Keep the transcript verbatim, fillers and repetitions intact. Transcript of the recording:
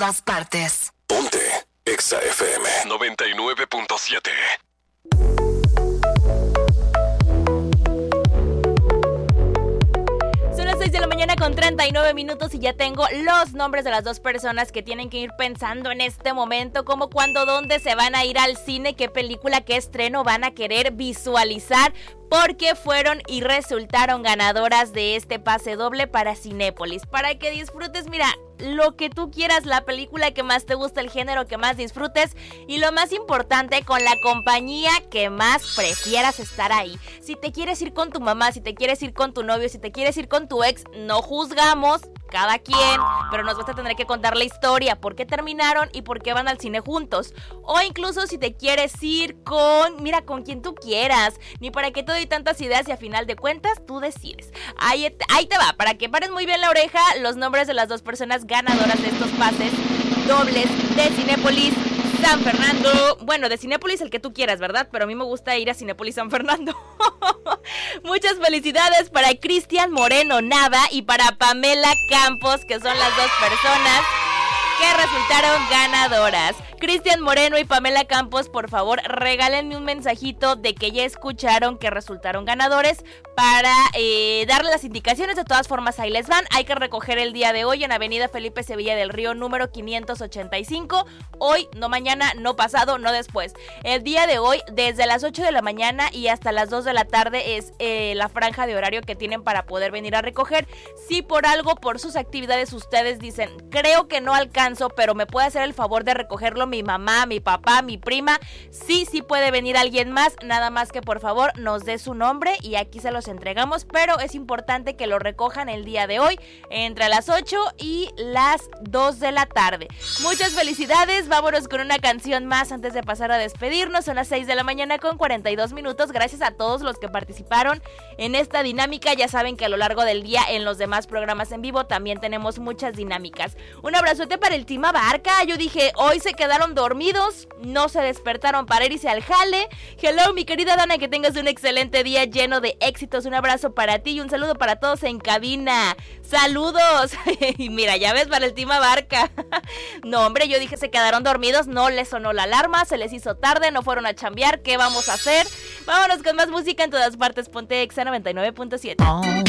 todas partes. Ponte Exa F M noventa y nueve punto siete. seis de la mañana con treinta y nueve minutos y ya tengo los nombres de las dos personas que tienen que ir pensando en este momento, como cuándo, dónde se van a ir al cine, qué película, qué estreno van a querer visualizar, porque fueron y resultaron ganadoras de este pase doble para Cinépolis, para que disfrutes, mira, lo que tú quieras, la película que más te gusta, el género que más disfrutes y lo más importante, con la compañía que más prefieras estar ahí. Si te quieres ir con tu mamá, si te quieres ir con tu novio, si te quieres ir con tu ex, no juzgamos, cada quien, pero nos vas a tener que contar la historia, por qué terminaron y por qué van al cine juntos. O incluso si te quieres ir con, mira, con quien tú quieras, ni para qué te doy tantas ideas y a final de cuentas tú decides. Ahí, ahí te va, para que pares muy bien la oreja, los nombres de las dos personas ganadoras de estos pases dobles de Cinépolis San Fernando. Bueno, de Cinépolis el que tú quieras, ¿verdad? Pero a mí me gusta ir a Cinépolis San Fernando. Muchas felicidades para Cristian Moreno Nava y para Pamela Campos, que son las dos personas que resultaron ganadoras. Cristian Moreno y Pamela Campos, por favor, regálenme un mensajito de que ya escucharon que resultaron ganadores para eh, darle las indicaciones. De todas formas, ahí les van. Hay que recoger el día de hoy en Avenida Felipe Sevilla del Río, número quinientos ochenta y cinco. Hoy, no mañana, no pasado, no después. El día de hoy, desde las ocho de la mañana y hasta las dos de la tarde es eh, la franja de horario que tienen para poder venir a recoger. Si por algo, por sus actividades, ustedes dicen, creo que no alcanzo, pero me puede hacer el favor de recogerlo mi mamá, mi papá, mi prima, sí, sí puede venir alguien más, nada más que por favor nos dé su nombre y aquí se los entregamos, pero es importante que lo recojan el día de hoy entre las ocho y las dos de la tarde. Muchas felicidades, vámonos con una canción más antes de pasar a despedirnos. Son las seis de la mañana con cuarenta y dos minutos. Gracias a todos los que participaron en esta dinámica. Ya saben que a lo largo del día en los demás programas en vivo también tenemos muchas dinámicas. Un abrazote para el Team Abarca. Yo dije, hoy se quedaron dormidos, no se despertaron para irse al jale. Hello, mi querida Dana, que tengas un excelente día lleno de éxitos. Un abrazo para ti y un saludo para todos en cabina. ¡Saludos! Y mira, ya ves, para el Team Abarca. No, hombre, yo dije, se quedaron dormidos, no les sonó la alarma, se les hizo tarde, no fueron a chambear. ¿Qué vamos a hacer? Vámonos con más música en todas partes. Ponte Exa noventa y nueve punto siete. Oh.